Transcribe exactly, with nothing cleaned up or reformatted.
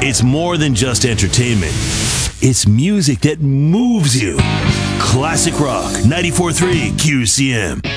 It's more than just entertainment. It's music that moves you. Classic Rock, ninety-four point three Q C M.